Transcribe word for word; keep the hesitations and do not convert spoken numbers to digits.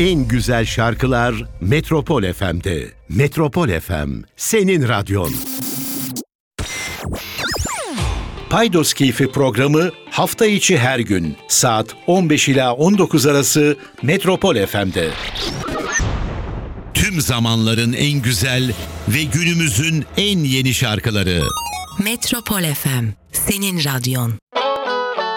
En güzel şarkılar Metropol F M'de. Metropol F M, senin radyon. Paydos Keyfi programı hafta içi her gün saat on beş ila on dokuz arası Metropol F M'de. Tüm zamanların en güzel ve günümüzün en yeni şarkıları. Metropol F M, senin radyon.